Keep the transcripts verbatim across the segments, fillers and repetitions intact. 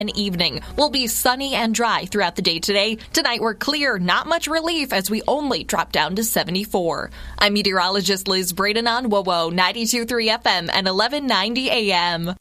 and evening. Will be sunny and dry throughout the day today. Tonight we're clear, not much relief as we only drop down to seventy-four. I'm meteorologist Liz Braden on WOWO ninety-two point three F M and eleven ninety A M.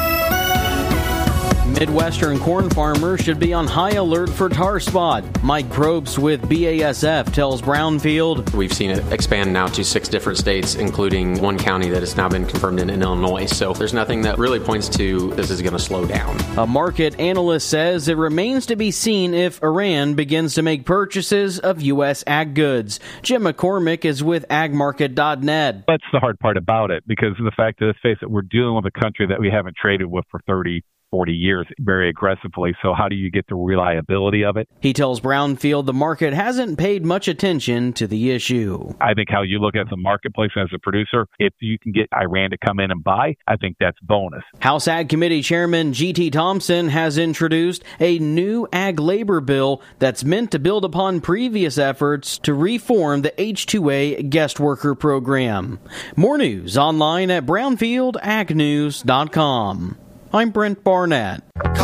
Midwestern corn farmers should be on high alert for tar spot. Mike Probst with B A S F tells Brownfield. We've seen it expand now to six different states, including one county that has now been confirmed in, in Illinois. So there's nothing that really points to this is going to slow down. A market analyst says it remains to be seen if Iran begins to make purchases of U S ag goods. Jim McCormick is with ag market dot net. That's the hard part about it, because of the fact that, let's face it, we're dealing with a country that we haven't traded with for thirty, forty years very aggressively. So how do you get the reliability of it? He tells Brownfield the market hasn't paid much attention to the issue. I think how you look at the marketplace as a producer, if you can get Iran to come in and buy, I think that's bonus. House Ag Committee Chairman G T Thompson has introduced a new ag labor bill that's meant to build upon previous efforts to reform the H two A guest worker program. More news online at brownfield ag news dot com. I'm Brent Barnett.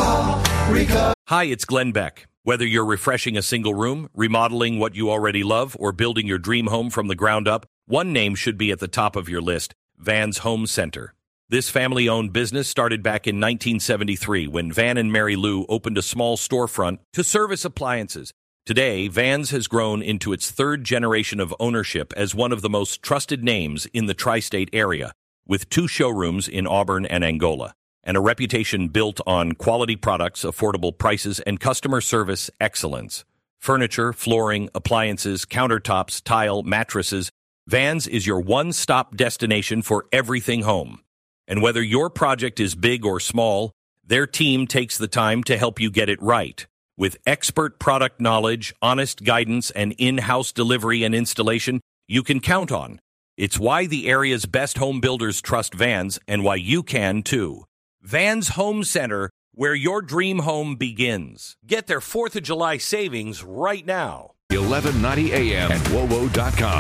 Hi, it's Glenn Beck. Whether you're refreshing a single room, remodeling what you already love, or building your dream home from the ground up, one name should be at the top of your list: Van's Home Center. This family-owned business started back in nineteen seventy-three when Van and Mary Lou opened a small storefront to service appliances. Today, Van's has grown into its third generation of ownership as one of the most trusted names in the tri-state area, with two showrooms in Auburn and Angola, and a reputation built on quality products, affordable prices, and customer service excellence. Furniture, flooring, appliances, countertops, tile, mattresses. Van's is your one-stop destination for everything home. And whether your project is big or small, their team takes the time to help you get it right. With expert product knowledge, honest guidance, and in-house delivery and installation you can count on. It's why the area's best home builders trust Van's, and why you can too. Van's Home Center, where your dream home begins. Get their fourth of July savings right now. eleven ninety A M at wowo dot com.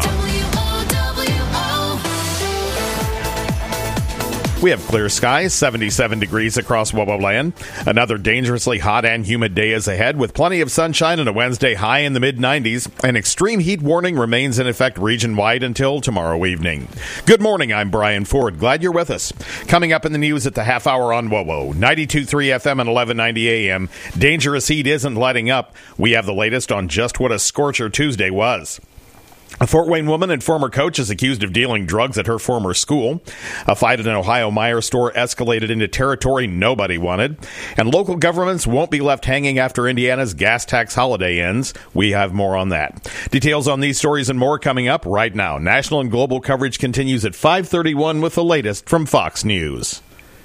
We have clear skies, seventy-seven degrees across WOWO land. Another dangerously hot and humid day is ahead, with plenty of sunshine and a Wednesday high in the mid nineties. An extreme heat warning remains in effect region-wide until tomorrow evening. Good morning, I'm Brian Ford. Glad you're with us. Coming up in the news at the half hour on WOWO, ninety-two point three F M and eleven ninety A M. Dangerous heat isn't letting up. We have the latest on just what a scorcher Tuesday was. A Fort Wayne woman and former coach is accused of dealing drugs at her former school. A fight at an Ohio Meijer store escalated into territory nobody wanted. And local governments won't be left hanging after Indiana's gas tax holiday ends. We have more on that. Details on these stories and more coming up right now. National and global coverage continues at five thirty-one with the latest from Fox News.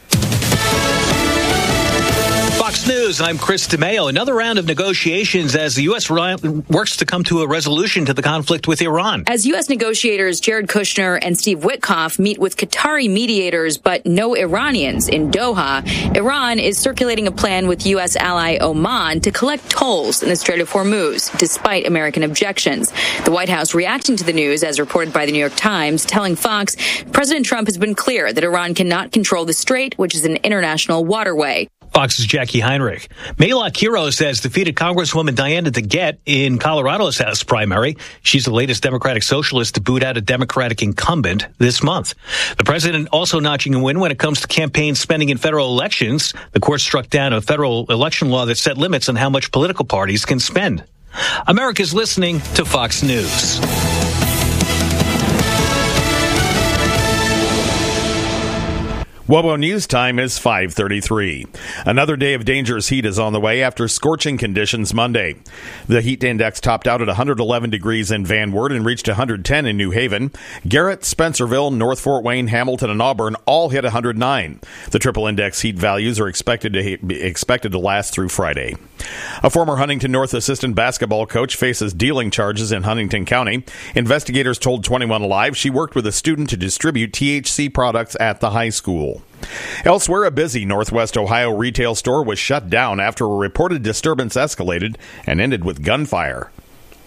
Fox News, I'm Chris DeMeo. Another round of negotiations as the U S works to come to a resolution to the conflict with Iran. As U S negotiators Jared Kushner and Steve Witkoff meet with Qatari mediators but no Iranians in Doha, Iran is circulating a plan with U S ally Oman to collect tolls in the Strait of Hormuz, despite American objections. The White House reacting to the news, as reported by the New York Times, telling Fox President Trump has been clear that Iran cannot control the strait, which is an international waterway. Fox's Jackie Heinrich. Maylock Hero says defeated Congresswoman Diana DeGette in Colorado's House primary. She's the latest Democratic socialist to boot out a Democratic incumbent this month. The president also notching a win when it comes to campaign spending in federal elections. The court struck down a federal election law that set limits on how much political parties can spend. America's listening to Fox News. WOWO News Time is five thirty-three. Another day of dangerous heat is on the way after scorching conditions Monday. The heat index topped out at one hundred eleven degrees in Van Wert and reached one hundred ten in New Haven. Garrett, Spencerville, North Fort Wayne, Hamilton, and Auburn all hit one hundred nine. The triple index heat values are expected to be expected to last through Friday. A former Huntington North assistant basketball coach faces dealing charges in Huntington County. Investigators told twenty-one Alive she worked with a student to distribute T H C products at the high school. Elsewhere, a busy Northwest Ohio retail store was shut down after a reported disturbance escalated and ended with gunfire.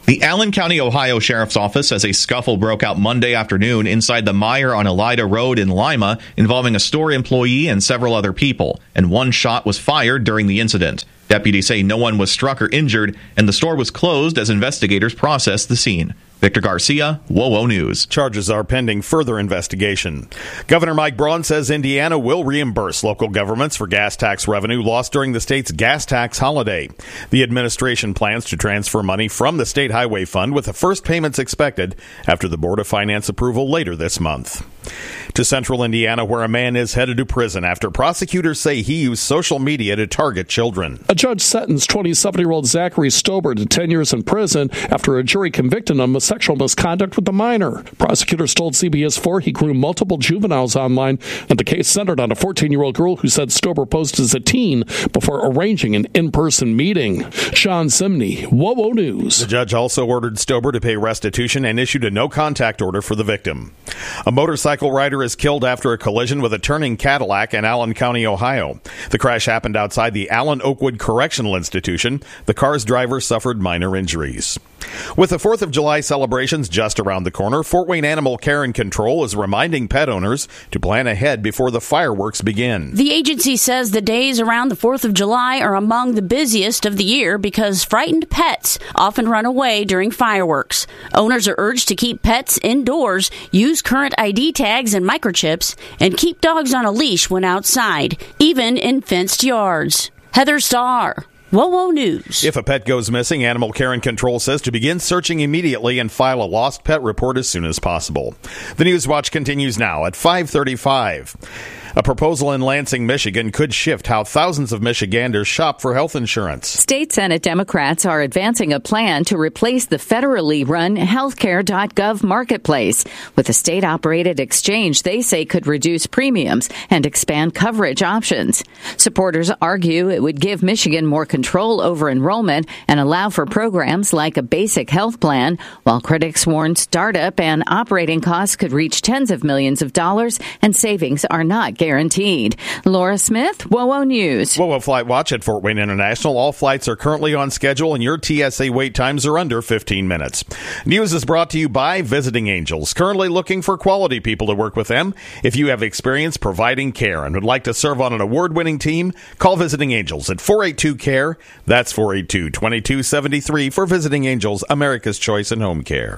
The Allen County, Ohio Sheriff's Office says a scuffle broke out Monday afternoon inside the Meijer on Elida Road in Lima involving a store employee and several other people, and one shot was fired during the incident. Deputies say no one was struck or injured, and the store was closed as investigators processed the scene. Victor Garcia, WOWO News. Charges are pending further investigation. Governor Mike Braun says Indiana will reimburse local governments for gas tax revenue lost during the state's gas tax holiday. The administration plans to transfer money from the State Highway Fund, with the first payments expected after the Board of Finance approval later this month. To central Indiana, where a man is headed to prison after prosecutors say he used social media to target children. A judge sentenced twenty-seven-year-old Zachary Stober to ten years in prison after a jury convicted him of sexual misconduct with a minor. Prosecutors told C B S four he groomed multiple juveniles online, and the case centered on a fourteen-year-old girl who said Stober posed as a teen before arranging an in-person meeting. Sean Simney, WOWO News. The judge also ordered Stober to pay restitution and issued a no-contact order for the victim. A motorcycle rider is killed after a collision with a turning Cadillac in Allen County, Ohio. The crash happened outside the Allen Oakwood Correctional Institution. The car's driver suffered minor injuries. With the fourth of July celebrations just around the corner, Fort Wayne Animal Care and Control is reminding pet owners to plan ahead before the fireworks begin. The agency says the days around the fourth of July are among the busiest of the year because frightened pets often run away during fireworks. Owners are urged to keep pets indoors, use current I D tags and microchips, and keep dogs on a leash when outside, even in fenced yards. Heather Starr, WOWO News. If a pet goes missing, Animal Care and Control says to begin searching immediately and file a lost pet report as soon as possible. The News Watch continues now at five thirty-five. A proposal in Lansing, Michigan could shift how thousands of Michiganders shop for health insurance. State Senate Democrats are advancing a plan to replace the federally run healthcare dot gov marketplace with a state-operated exchange they say could reduce premiums and expand coverage options. Supporters argue it would give Michigan more control over enrollment and allow for programs like a basic health plan, while critics warn startup and operating costs could reach tens of millions of dollars and savings are not guaranteed. Laura Smith, WOWO News. WOWO Flight Watch at Fort Wayne International. All flights are currently on schedule and your T S A wait times are under fifteen minutes. News is brought to you by Visiting Angels, currently looking for quality people to work with them. If you have experience providing care and would like to serve on an award-winning team, call Visiting Angels at four eight two C A R E. That's four eight two, two two seven three for Visiting Angels, America's Choice in Home Care.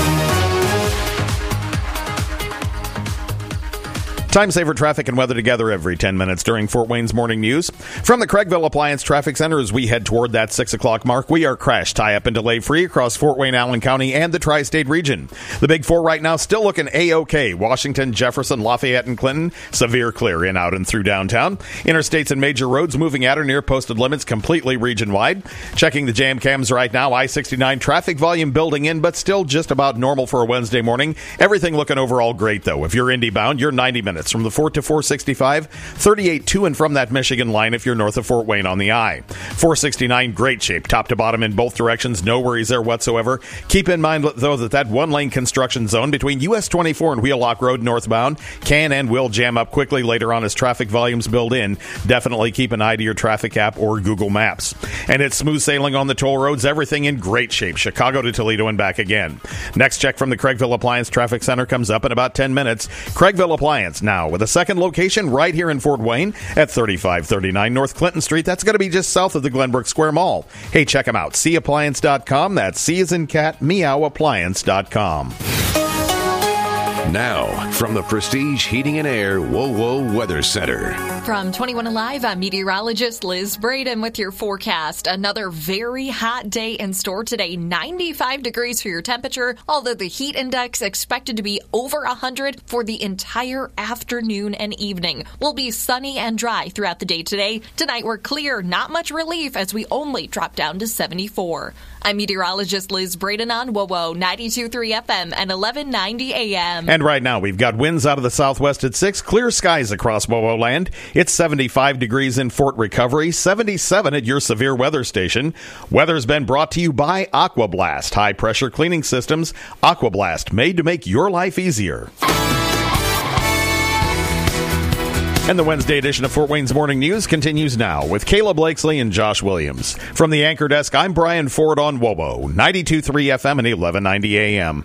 Time saver traffic and weather together every ten minutes during Fort Wayne's Morning News. From the Craigville Appliance Traffic Center, as we head toward that six o'clock mark, we are crash, tie-up, and delay-free across Fort Wayne, Allen County, and the Tri-State region. The Big Four right now still looking A-OK. Washington, Jefferson, Lafayette, and Clinton, severe clear in, out, and through downtown. Interstates and major roads moving at or near posted limits completely region-wide. Checking the jam cams right now, I sixty-nine traffic volume building in, but still just about normal for a Wednesday morning. Everything looking overall great, though. If you're Indy-bound, you're ninety minutes from the Fort to four sixty-five, thirty-eight to and from that Michigan line if you're north of Fort Wayne on the I. four sixty-nine, great shape, top to bottom in both directions, no worries there whatsoever. Keep in mind, though, that that one-lane construction zone between U S twenty-four and Wheelock Road northbound can and will jam up quickly later on as traffic volumes build in. Definitely keep an eye to your traffic app or Google Maps. And it's smooth sailing on the toll roads, everything in great shape, Chicago to Toledo and back again. Next check from the Craigville Appliance Traffic Center comes up in about ten minutes. Craigville Appliance now with a second location right here in Fort Wayne at thirty-five thirty-nine North Clinton Street. That's going to be just south of the Glenbrook Square Mall. Hey, check them out. C appliance dot com. That's C as in cat, meow appliance dot com. Now, from the Prestige Heating and Air WOWO Weather Center. From twenty-one Alive, I'm meteorologist Liz Braden with your forecast. Another very hot day in store today. ninety-five degrees for your temperature, although the heat index expected to be over one hundred for the entire afternoon and evening. We'll be sunny and dry throughout the day today. Tonight we're clear, not much relief as we only drop down to seventy-four. I'm meteorologist Liz Braden on WOWO ninety-two point three F M and eleven ninety A M. And right now, we've got winds out of the southwest at six, clear skies across WOWO land. It's seventy-five degrees in Fort Recovery, seventy-seven at your severe weather station. Weather's been brought to you by Aquablast, high-pressure cleaning systems. Aquablast, made to make your life easier. And the Wednesday edition of Fort Wayne's Morning News continues now with Kayla Blakesley and Josh Williams. From the anchor desk, I'm Brian Ford on W O W O, ninety-two point three F M and eleven ninety A M.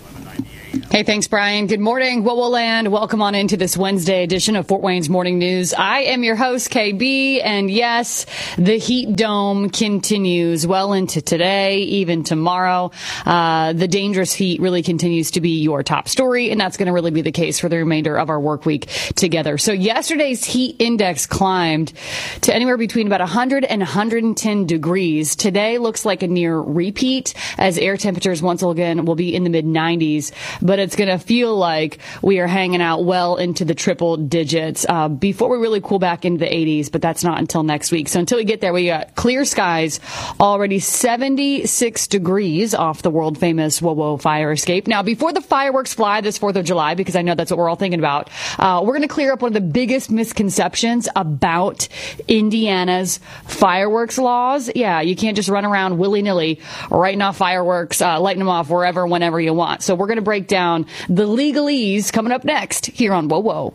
Hey, thanks, Brian. Good morning, W O W O land. Welcome on into this Wednesday edition of Fort Wayne's Morning News. I am your host, K B, and yes, the heat dome continues well into today, even tomorrow. Uh, the dangerous heat really continues to be your top story, and that's going to really be the case for the remainder of our work week together. So yesterday's heat index climbed to anywhere between about one hundred and one hundred ten degrees. Today looks like a near repeat, as air temperatures once again will be in the mid nineties. But it's going to feel like we are hanging out well into the triple digits uh, before we really cool back into the eighties, but that's not until next week. So until we get there, we got clear skies, already seventy-six degrees off the world-famous W O W O fire escape. Now, before the fireworks fly this fourth of July, because I know that's what we're all thinking about, uh, we're going to clear up one of the biggest misconceptions about Indiana's fireworks laws. Yeah, you can't just run around willy-nilly writing off fireworks, uh, lighting them off wherever, whenever you want. So we're going to break down the legalese coming up next here on W O W O.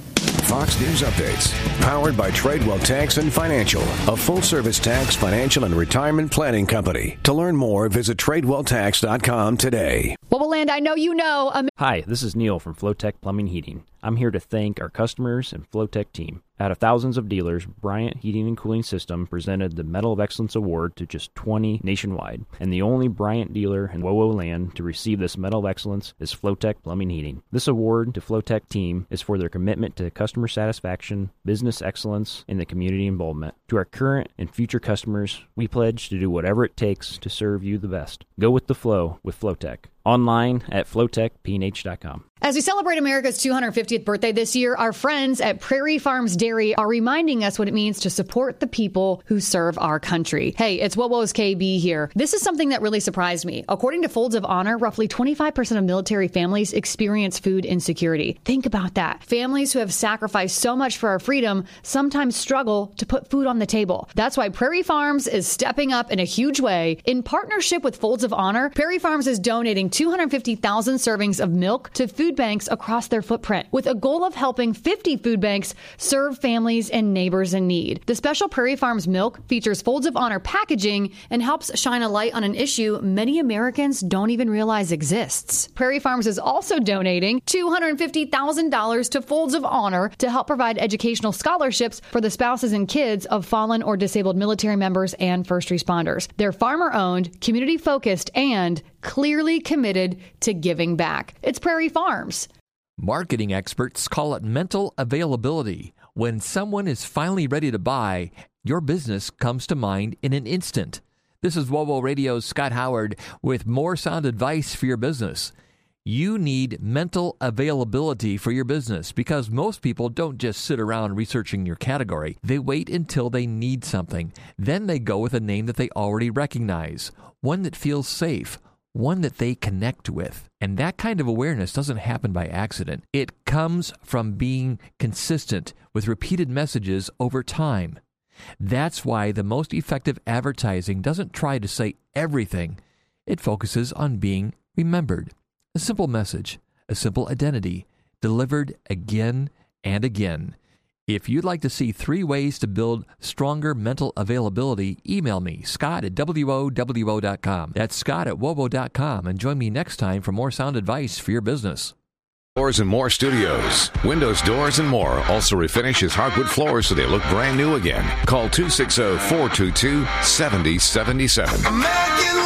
Fox News Updates, powered by Tradewell Tax and Financial, a full-service tax, financial, and retirement planning company. To learn more, visit tradewell tax dot com today. W O W O land, I know you know. Um- Hi, this is Neil from Flowtech Plumbing Heating. I'm here to thank our customers and Flowtech team. Out of thousands of dealers, Bryant Heating and Cooling System presented the Medal of Excellence Award to just twenty nationwide. And the only Bryant dealer in W O W O land to receive this Medal of Excellence is Flowtech Plumbing Heating. This award to Flowtech team is for their commitment to customer satisfaction, business excellence, and the community involvement. To our current and future customers, we pledge to do whatever it takes to serve you the best. Go with the flow with Flowtech. Online at flowtech p n h dot com. As we celebrate America's two hundred fiftieth birthday this year, our friends at Prairie Farms Dairy are reminding us what it means to support the people who serve our country. Hey, it's W O W O's K B here. This is something that really surprised me. According to Folds of Honor, roughly twenty-five percent of military families experience food insecurity. Think about that. Families who have sacrificed so much for our freedom sometimes struggle to put food on the table. That's why Prairie Farms is stepping up in a huge way. In partnership with Folds of Honor, Prairie Farms is donating two hundred fifty thousand servings of milk to food banks across their footprint, with a goal of helping fifty food banks serve families and neighbors in need. The special Prairie Farms milk features Folds of Honor packaging and helps shine a light on an issue many Americans don't even realize exists. Prairie Farms is also donating two hundred fifty thousand dollars to Folds of Honor to help provide educational scholarships for the spouses and kids of fallen or disabled military members and first responders. They're farmer-owned, community-focused, and clearly committed to giving back. It's Prairie Farms. Marketing experts call it mental availability. When someone is finally ready to buy, your business comes to mind in an instant. This is W O W O Radio's Scott Howard with more sound advice for your business. You need mental availability for your business because most people don't just sit around researching your category. They wait until they need something. Then they go with a name that they already recognize, one that feels safe, one that they connect with. And that kind of awareness doesn't happen by accident. It comes from being consistent with repeated messages over time. That's why the most effective advertising doesn't try to say everything. It focuses on being remembered. A simple message, a simple identity, delivered again and again. If you'd like to see three ways to build stronger mental availability, email me, Scott at W O W O dot com. That's Scott at W O W O dot com, and join me next time for more sound advice for your business. Doors and More Studios. Windows, doors, and more also refinishes hardwood floors so they look brand new again. Call two six zero, four two two, seven zero seven seven. American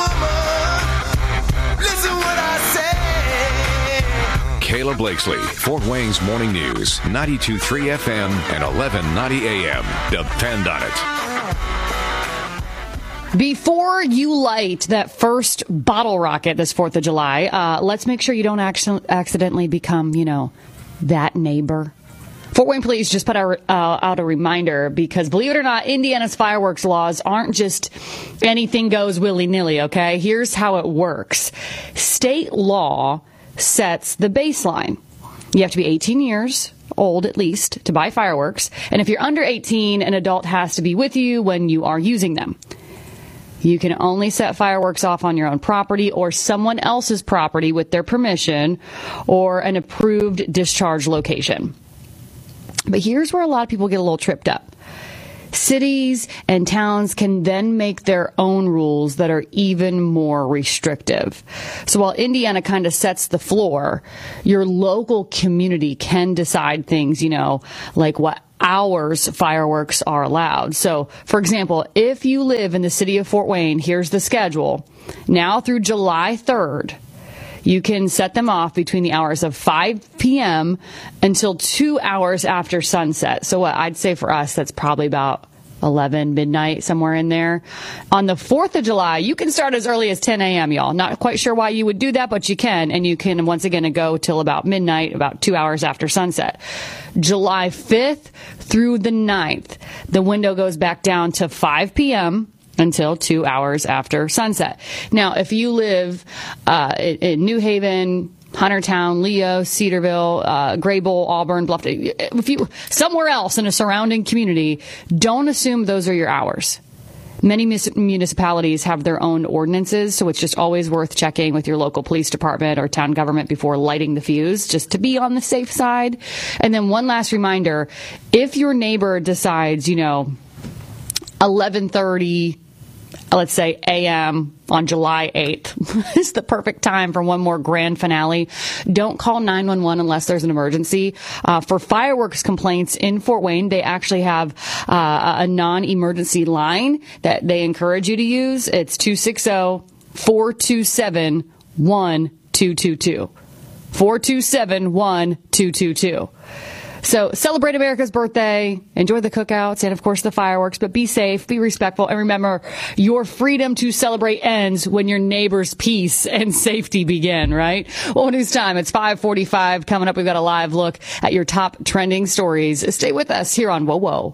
woman, listen what I say. Kayla Blakesley, Fort Wayne's Morning News, ninety-two point three F M and eleven ninety A M. Depend on it. Before you light that first bottle rocket this fourth of July, uh, let's make sure you don't acc- accidentally become, you know, that neighbor. Fort Wayne Police just put out, uh, out a reminder because, believe it or not, Indiana's fireworks laws aren't just anything goes willy-nilly, okay? Here's how it works. State law sets the baseline. You have to be eighteen years old at least to buy fireworks. And if you're under eighteen, an adult has to be with you when you are using them. You can only set fireworks off on your own property or someone else's property with their permission or an approved discharge location. But here's where a lot of people get a little tripped up. Cities and towns can then make their own rules that are even more restrictive. So while Indiana kind of sets the floor, your local community can decide things, you know, like what hours fireworks are allowed. So, for example, if you live in the city of Fort Wayne, here's the schedule. Now through July third, you can set them off between the hours of five p.m. until two hours after sunset. So what I'd say for us, that's probably about eleven, midnight, somewhere in there. On the fourth of July, you can start as early as ten a.m., y'all. Not quite sure why you would do that, but you can. And you can, once again, go till about midnight, about two hours after sunset. July fifth through the ninth, the window goes back down to five p.m., until two hours after sunset. Now, if you live uh, in, in New Haven, Huntertown, Leo, Cedarville, uh, Graybull, Auburn, Bluff, if you somewhere else in a surrounding community, don't assume those are your hours. Many municipalities have their own ordinances, so it's just always worth checking with your local police department or town government before lighting the fuse, just to be on the safe side. And then one last reminder, if your neighbor decides, you know, eleven thirty, let's say a m on July eighth is the perfect time for one more grand finale. Don't call nine one one unless there's an emergency. Uh, for fireworks complaints in Fort Wayne, they actually have uh, a non-emergency line that they encourage you to use. It's two six zero, four two seven, one two two two. four two seven, one two two two. So celebrate America's birthday, enjoy the cookouts, and of course the fireworks, but be safe, be respectful, and remember, your freedom to celebrate ends when your neighbor's peace and safety begin, right? Well, news time, it's five forty-five. Coming up, we've got a live look at your top trending stories. Stay with us here on Whoa Whoa.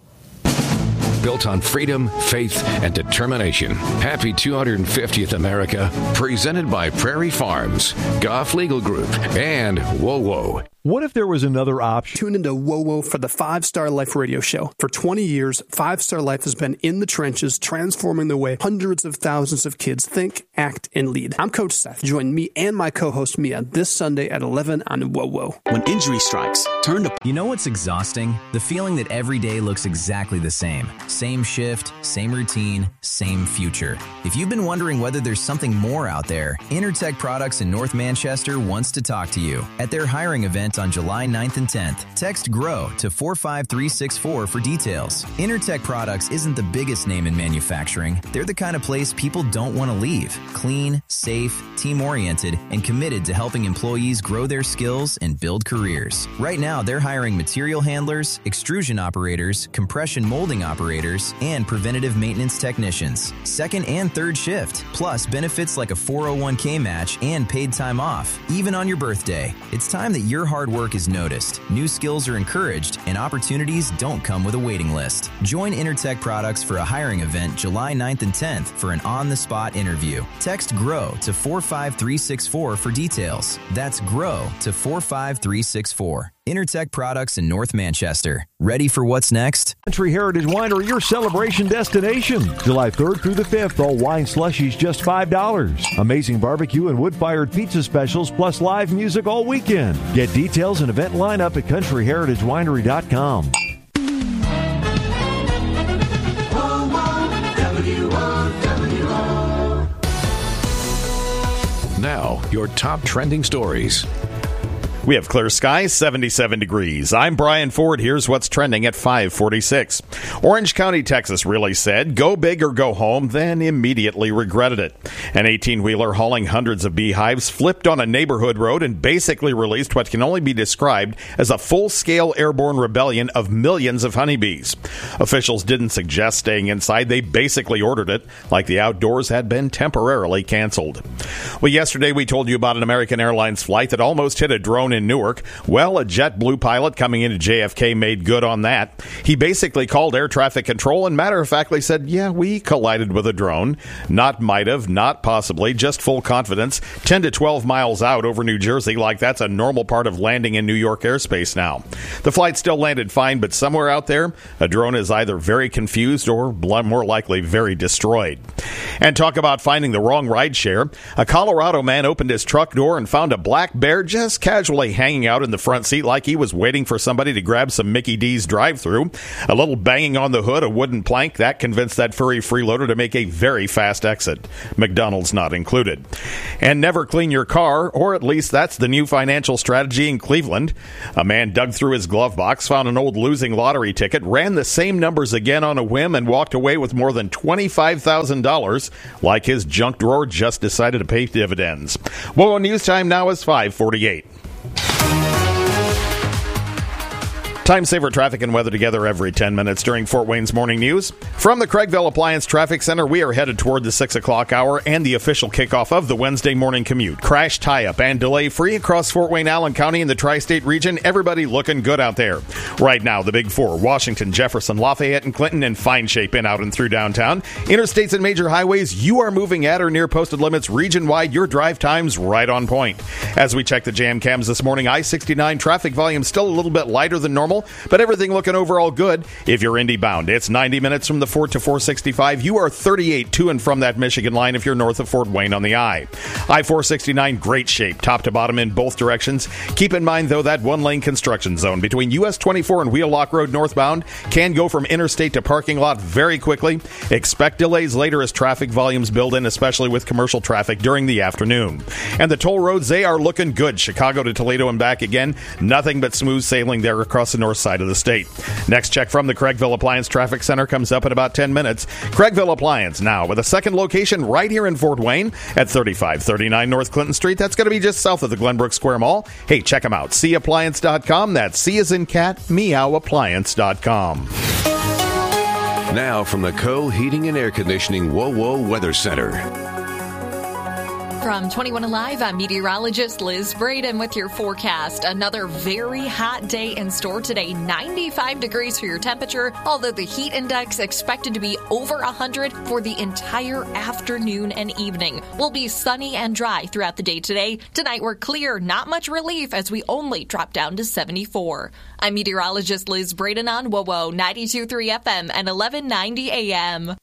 Built on freedom, faith, and determination. Happy two hundred fiftieth America, presented by Prairie Farms, Goff Legal Group, and Whoa Whoa. What if there was another option? Tune into Whoa Whoa for the Five Star Life radio show. For twenty years, Five Star Life has been in the trenches, transforming the way hundreds of thousands of kids think, act, and lead. I'm Coach Seth. Join me and my co-host Mia this Sunday at eleven on Whoa Whoa. When injury strikes, turn to... You know what's exhausting? The feeling that every day looks exactly the same. Same shift, same routine, same future. If you've been wondering whether there's something more out there, Intertech Products in North Manchester wants to talk to you. At their hiring event on July ninth and tenth, text GROW to four five three six four for details. Intertech Products isn't the biggest name in manufacturing. They're the kind of place people don't want to leave. Clean, safe, team-oriented, and committed to helping employees grow their skills and build careers. Right now, they're hiring material handlers, extrusion operators, compression molding operators, and preventative maintenance technicians. Second and third shift, plus benefits like a four oh one k match and paid time off, even on your birthday. It's time that your hard work is noticed, new skills are encouraged, and opportunities don't come with a waiting list. Join Intertech Products for a hiring event July ninth and tenth for an on-the-spot interview. Text GROW to four five three six four for details. That's GROW to four five three six four. Intertech Products in North Manchester. Ready for what's next? Country Heritage Winery, your celebration destination. July third through the fifth, all wine slushies just five dollars. Amazing barbecue and wood-fired pizza specials, plus live music all weekend. Get details and event lineup at country heritage winery dot com. Now, your top trending stories. We have clear skies, seventy-seven degrees. I'm Brian Ford. Here's what's trending at five forty-six. Orange County, Texas really said, go big or go home, then immediately regretted it. An eighteen-wheeler hauling hundreds of beehives flipped on a neighborhood road and basically released what can only be described as a full-scale airborne rebellion of millions of honeybees. Officials didn't suggest staying inside. They basically ordered it, like the outdoors had been temporarily canceled. Well, yesterday we told you about an American Airlines flight that almost hit a drone in Newark. Well, a JetBlue pilot coming into J F K made good on that. He basically called air traffic control and matter-of-factly said, yeah, we collided with a drone. Not might have, not possibly, just full confidence. ten to twelve miles out over New Jersey, like that's a normal part of landing in New York airspace now. The flight still landed fine, but somewhere out there, a drone is either very confused or more likely very destroyed. And talk about finding the wrong rideshare. A Colorado man opened his truck door and found a black bear just casually hanging out in the front seat like he was waiting for somebody to grab some Mickey D's drive-thru. A little banging on the hood, a wooden plank, that convinced that furry freeloader to make a very fast exit. McDonald's not included. And never clean your car, or at least that's the new financial strategy in Cleveland. A man dug through his glove box, found an old losing lottery ticket, ran the same numbers again on a whim, and walked away with more than twenty-five thousand dollars, like his junk drawer just decided to pay dividends. Well, news time now is five forty-eight. Time saver traffic and weather together every ten minutes during Fort Wayne's Morning News. From the Craigville Appliance Traffic Center, we are headed toward the six o'clock hour and the official kickoff of the Wednesday morning commute. Crash, tie-up, and delay-free across Fort Wayne, Allen County, and the tri-state region. Everybody looking good out there. Right now, the Big Four, Washington, Jefferson, Lafayette, and Clinton in fine shape in, out, and through downtown. Interstates and major highways, you are moving at or near posted limits region-wide. Your drive time's right on point. As we check the jam cams this morning, I sixty-nine traffic volume still a little bit lighter than normal, but everything looking overall good. If you're Indy bound, it's ninety minutes from the Fort to four sixty-five. You are thirty-eight to and from that Michigan line if you're north of Fort Wayne on the I. I four sixty-nine, great shape, top to bottom in both directions. Keep in mind, though, that one-lane construction zone between U S twenty-four and Wheelock Road northbound can go from interstate to parking lot very quickly. Expect delays later as traffic volumes build in, especially with commercial traffic during the afternoon. And the toll roads, they are looking good. Chicago to Toledo and back again. Nothing but smooth sailing there across the north side of the state. Next check from the Craigville Appliance Traffic Center comes up in about ten minutes. Craigville Appliance now with a second location right here in Fort Wayne at thirty-five thirty-nine North Clinton Street. That's going to be just south of the Glenbrook Square Mall. Hey, check them out. see appliance dot com. That's C as in cat, meow appliance dot com. Now from the Co Heating and Air Conditioning WoWo Weather Center. From twenty-one Alive, I'm meteorologist Liz Braden with your forecast. Another very hot day in store today. ninety-five degrees for your temperature, although the heat index expected to be over one hundred for the entire afternoon and evening. We'll be sunny and dry throughout the day today. Tonight we're clear, not much relief as we only drop down to seventy-four. I'm meteorologist Liz Braden on WoWo ninety-two point three F M and eleven ninety A M.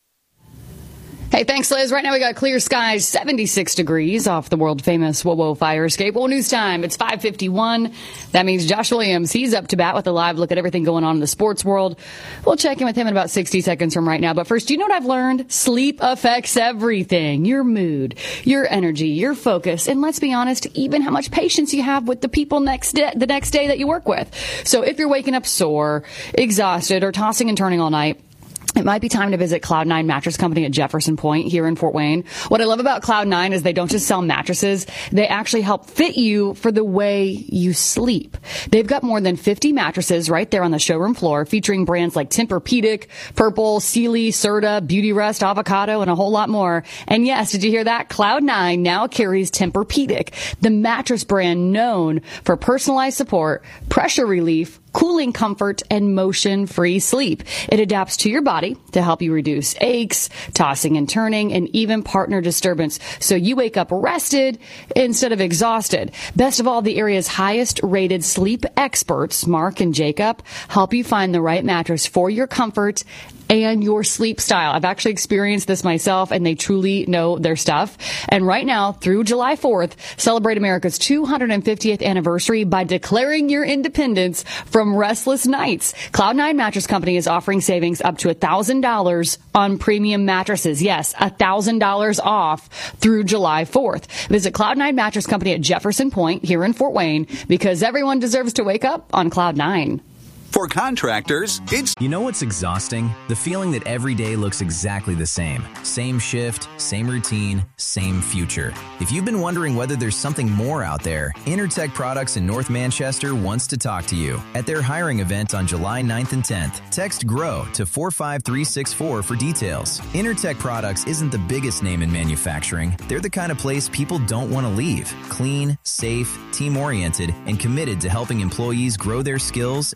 Hey, thanks, Liz. Right now we got clear skies, seventy-six degrees off the world-famous WoWo fire escape. Well, news time. It's five fifty-one. That means Josh Williams, he's up to bat with a live look at everything going on in the sports world. We'll check in with him in about sixty seconds from right now. But first, do you know what I've learned? Sleep affects everything. Your mood, your energy, your focus, and let's be honest, even how much patience you have with the people next day, the next day that you work with. So if you're waking up sore, exhausted, or tossing and turning all night, it might be time to visit Cloud nine Mattress Company at Jefferson Point here in Fort Wayne. What I love about Cloud nine is they don't just sell mattresses. They actually help fit you for the way you sleep. They've got more than fifty mattresses right there on the showroom floor, featuring brands like Tempur-Pedic, Purple, Sealy, Serta, Beautyrest, Avocado, and a whole lot more. And yes, did you hear that? Cloud nine now carries Tempur-Pedic, the mattress brand known for personalized support, pressure relief, cooling comfort, and motion-free sleep. It adapts to your body to help you reduce aches, tossing and turning, and even partner disturbance, so you wake up rested instead of exhausted. Best of all, the area's highest-rated sleep experts, Mark and Jacob, help you find the right mattress for your comfort and your sleep style. I've actually experienced this myself, and they truly know their stuff. And right now, through July fourth, celebrate America's two hundred fiftieth anniversary by declaring your independence from restless nights. Cloud nine Mattress Company is offering savings up to one thousand dollars on premium mattresses. Yes, one thousand dollars off through July fourth. Visit Cloud nine Mattress Company at Jefferson Point here in Fort Wayne, because everyone deserves to wake up on Cloud nine. For contractors, it's... You know what's exhausting? The feeling that every day looks exactly the same. Same shift, same routine, same future. If you've been wondering whether there's something more out there, Intertech Products in North Manchester wants to talk to you. At their hiring event on July ninth and tenth, text GROW to four five three six four for details. Intertech Products isn't the biggest name in manufacturing. They're the kind of place people don't want to leave. Clean, safe, team-oriented, and committed to helping employees grow their skills and build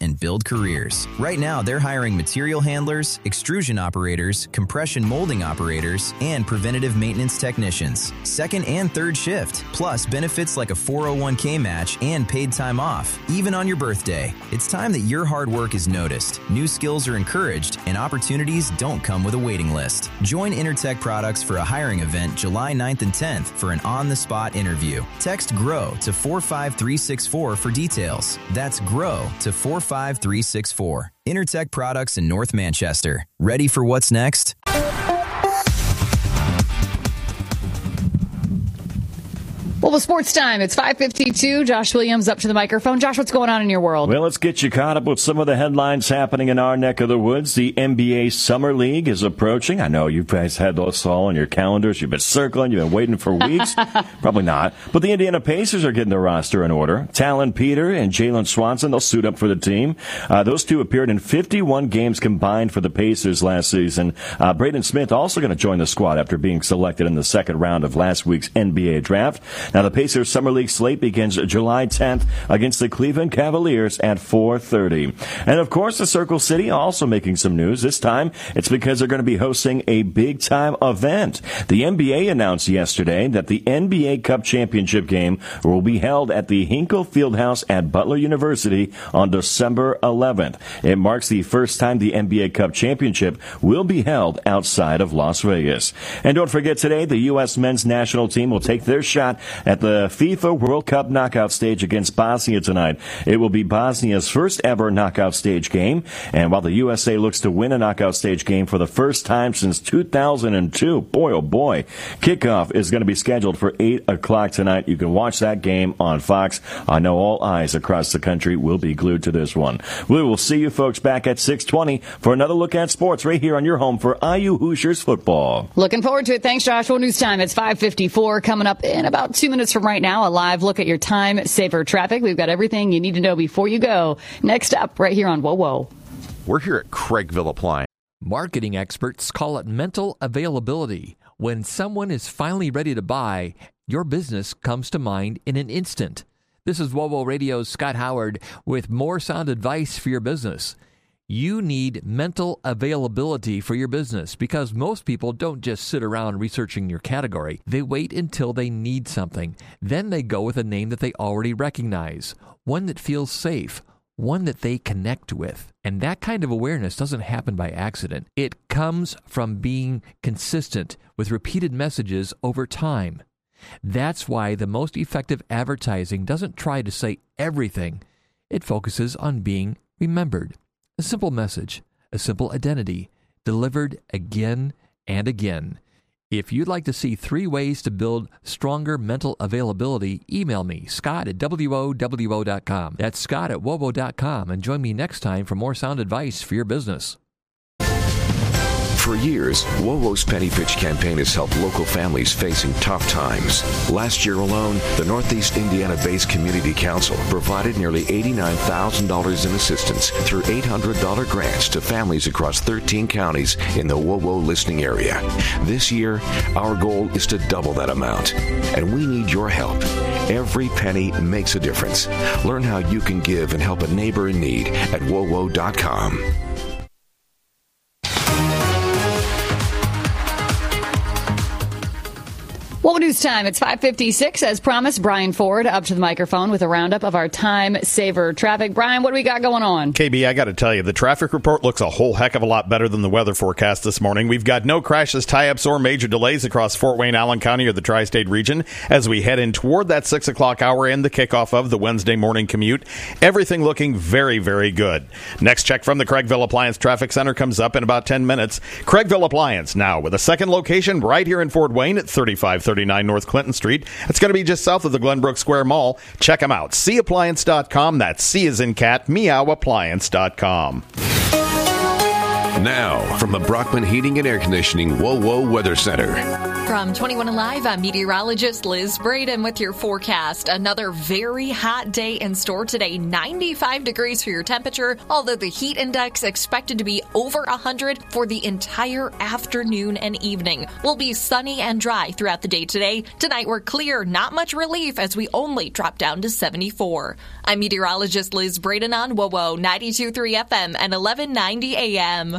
careers. Right now, they're hiring material handlers, extrusion operators, compression molding operators, and preventative maintenance technicians. Second and third shift, plus benefits like a four oh one k match and paid time off, even on your birthday. It's time that your hard work is noticed. New skills are encouraged, and opportunities don't come with a waiting list. Join Intertech Products for a hiring event July ninth and tenth for an on-the-spot interview. Text GROW to four five three six four for details. That's GROW to four five three six four. Intertech Products in North Manchester. Ready for what's next? Well, the sports time. It's five fifty-two. Josh Williams up to the microphone. Josh, what's going on in your world? Well, let's get you caught up with some of the headlines happening in our neck of the woods. The N B A Summer League is approaching. I know you guys had those all on your calendars. You've been circling. You've been waiting for weeks. Probably not. But the Indiana Pacers are getting their roster in order. Talon Peter and Jalen Swanson, they'll suit up for the team. Uh, those two appeared in fifty-one games combined for the Pacers last season. Uh, Braden Smith also going to join the squad after being selected in the second round of last week's N B A draft. Now, the Pacers Summer League slate begins July tenth against the Cleveland Cavaliers at four thirty. And, of course, the Circle City also making some news. This time, it's because they're going to be hosting a big-time event. The N B A announced yesterday that the N B A Cup Championship game will be held at the Hinkle Fieldhouse at Butler University on December eleventh. It marks the first time the N B A Cup Championship will be held outside of Las Vegas. And don't forget, today, the U S men's national team will take their shot at the FIFA World Cup knockout stage against Bosnia tonight. It will be Bosnia's first ever knockout stage game, and while the U S A looks to win a knockout stage game for the first time since two thousand two, boy oh boy, kickoff is going to be scheduled for eight o'clock tonight. You can watch that game on Fox. I know all eyes across the country will be glued to this one. We will see you folks back at six twenty for another look at sports right here on your home for I U Hoosiers football. Looking forward to it. Thanks, Josh. Well, news time. It's five fifty-four. Coming up in about two minutes from right now, a live look at your time saver traffic. We've got everything you need to know before you go. Next up, right here on Whoa Whoa. We're here at Craigville Appliance. Marketing experts call it mental availability. When someone is finally ready to buy, your business comes to mind in an instant. This is Whoa Whoa Radio's Scott Howard with more sound advice for your business. You need mental availability for your business because most people don't just sit around researching your category. They wait until they need something. Then they go with a name that they already recognize, one that feels safe, one that they connect with. And that kind of awareness doesn't happen by accident. It comes from being consistent with repeated messages over time. That's why the most effective advertising doesn't try to say everything. It focuses on being remembered. A simple message, a simple identity, delivered again and again. If you'd like to see three ways to build stronger mental availability, email me, Scott at W O W O dot com. That's Scott at W O W O dot com, and join me next time for more sound advice for your business. For years, WOWO's Penny Pitch campaign has helped local families facing tough times. Last year alone, the Northeast Indiana-based Community Council provided nearly eighty-nine thousand dollars in assistance through eight hundred dollars grants to families across thirteen counties in the WOWO listening area. This year, our goal is to double that amount, and we need your help. Every penny makes a difference. Learn how you can give and help a neighbor in need at W O W O dot com. Well, news time. It's five fifty-six. As promised, Brian Ford up to the microphone with a roundup of our time saver traffic. Brian, what do we got going on? K B, I got to tell you, the traffic report looks a whole heck of a lot better than the weather forecast this morning. We've got no crashes, tie-ups, or major delays across Fort Wayne, Allen County, or the tri-state region as we head in toward that six o'clock hour and the kickoff of the Wednesday morning commute. Everything looking very, very good. Next check from the Craigville Appliance Traffic Center comes up in about ten minutes. Craigville Appliance now with a second location right here in Fort Wayne at thirty-five thirty-nine North Clinton Street. It's going to be just south of the Glenbrook Square Mall. Check them out. C appliance dot com. That's C as in cat, meow appliance dot com. Now, from the Brockman Heating and Air Conditioning Whoa Whoa Weather Center. From twenty-one Alive, I'm meteorologist Liz Braden with your forecast. Another very hot day in store today. ninety-five degrees for your temperature, although the heat index expected to be over one hundred for the entire afternoon and evening. We'll be sunny and dry throughout the day today. Tonight we're clear, not much relief as we only drop down to seventy-four. I'm meteorologist Liz Braden on W O W ninety-two point three F M and eleven ninety A M.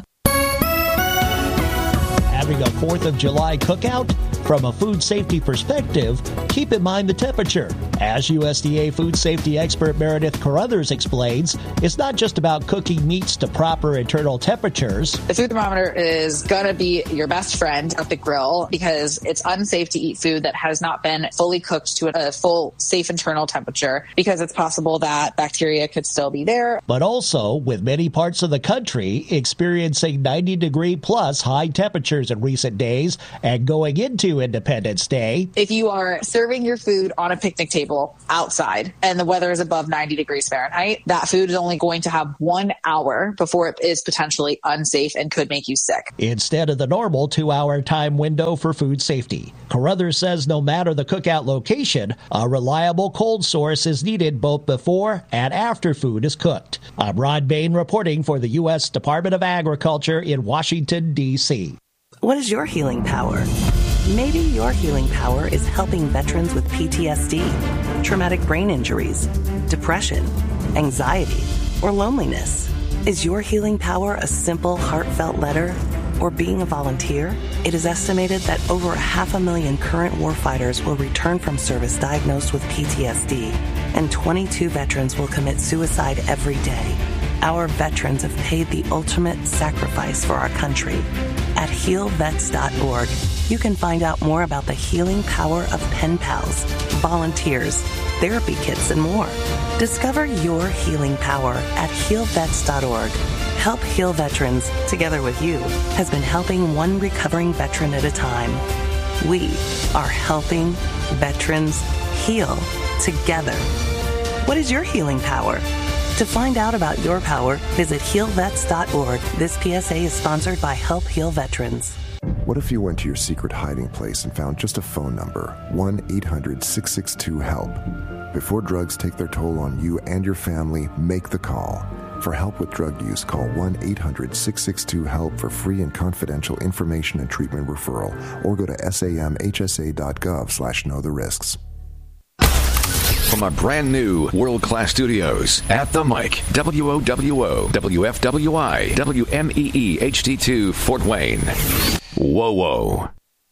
Having a fourth of July cookout? From a food safety perspective, keep in mind the temperature. As U S D A food safety expert Meredith Carruthers explains, it's not just about cooking meats to proper internal temperatures. The food thermometer is going to be your best friend at the grill because it's unsafe to eat food that has not been fully cooked to a full safe internal temperature because it's possible that bacteria could still be there. But also, with many parts of the country experiencing ninety degree plus high temperatures in recent days and going into Independence Day. If you are serving your food on a picnic table outside and the weather is above ninety degrees Fahrenheit, that food is only going to have one hour before it is potentially unsafe and could make you sick. Instead of the normal two-hour time window for food safety. Carruthers says no matter the cookout location, a reliable cold source is needed both before and after food is cooked. I'm Rod Bain reporting for the U S Department of Agriculture in Washington, D C What is your healing power? Maybe your healing power is helping veterans with P T S D, traumatic brain injuries, depression, anxiety, or loneliness. Is your healing power a simple, heartfelt letter or being a volunteer? It is estimated that over half a million current warfighters will return from service diagnosed with P T S D, and twenty-two veterans will commit suicide every day. Our veterans have paid the ultimate sacrifice for our country. At heal vets dot org, you can find out more about the healing power of pen pals, volunteers, therapy kits, and more. Discover your healing power at heal vets dot org. Help Heal Veterans, together with you, has been helping one recovering veteran at a time. We are helping veterans heal together. What is your healing power? To find out about your power, visit heal vets dot org. This P S A is sponsored by Help Heal Veterans. What if you went to your secret hiding place and found just a phone number, one eight hundred six six two HELP? Before drugs take their toll on you and your family, make the call. For help with drug use, call one eight hundred six six two HELP for free and confidential information and treatment referral, or go to samhsa dot gov slash know the risks. From our brand new world-class studios at the mic, W O W O, W F W I, W M E E H D two, Fort Wayne. Whoa, whoa.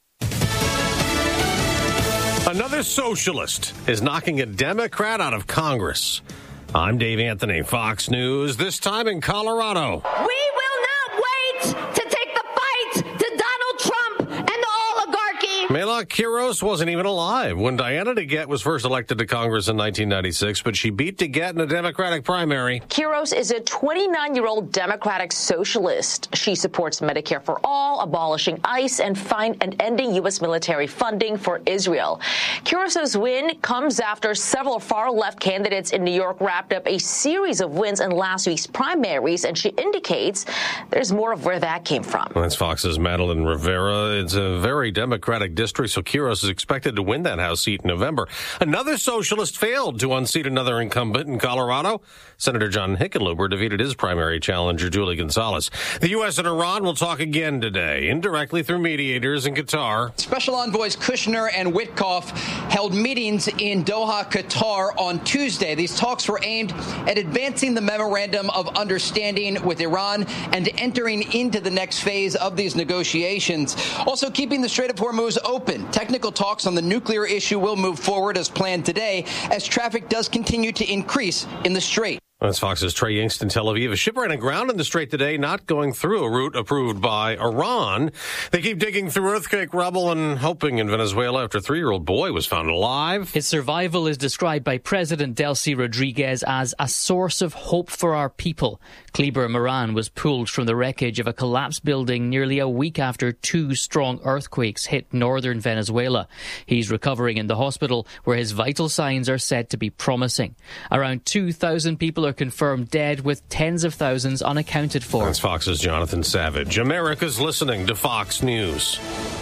Another socialist is knocking a Democrat out of Congress. I'm Dave Anthony, Fox News, this time in Colorado. We will not wait to take the fight to Donald Trump and the oligarchy. Mayla Quiros wasn't even alive when Diana DeGette was first elected to Congress in nineteen ninety-six, but she beat DeGette in a Democratic primary. Quiros is a twenty-nine-year-old Democratic socialist. She supports Medicare for all, abolishing ICE, and find and ending U S military funding for Israel. Quiros's win comes after several far-left candidates in New York wrapped up a series of wins in last week's primaries, and she indicates there's more of where that came from. That's Fox's Madeline Rivera. It's a very Democratic district, so Quiros is expected to win that House seat in November. Another socialist failed to unseat another incumbent in Colorado. Senator John Hickenlooper defeated his primary challenger, Julie Gonzalez. The U S and Iran will talk again today, indirectly through mediators in Qatar. Special envoys Kushner and Witkoff held meetings in Doha, Qatar on Tuesday. These talks were aimed at advancing the memorandum of understanding with Iran and entering into the next phase of these negotiations. Also keeping the Strait of Hormuz open. Technical talks on the nuclear issue will move forward as planned today as traffic does continue to increase in the strait. That's Fox's Trey Yingst in Tel Aviv. A ship ran aground in the Strait today, not going through a route approved by Iran. They keep digging through earthquake rubble and hoping in Venezuela after a three-year-old boy was found alive. His survival is described by President Delcy Rodriguez as a source of hope for our people. Kleber Moran was pulled from the wreckage of a collapsed building nearly a week after two strong earthquakes hit northern Venezuela. He's recovering in the hospital where his vital signs are said to be promising. Around two thousand people are confirmed dead, with tens of thousands unaccounted for. That's Fox's Jonathan Savage. America's listening to Fox News.